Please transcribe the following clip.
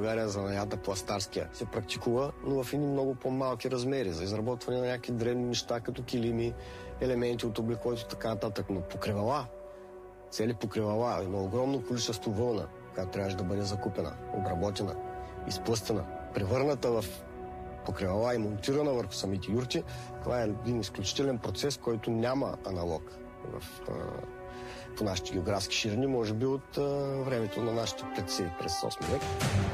България занаята пластарския се практикува, но в едни много по-малки размери, за изработване на някакви древни неща, като килими, елементи от облеклото и така нататък. Но покривала, цели покривала, едно огромно количество вълна, която трябваше да бъде закупена, обработена, изплъстена, превърната в покривала и монтирана върху самите юрти. Това е един изключителен процес, който няма аналог по нашите географски ширини, може би от времето на нашите предци през 8 век.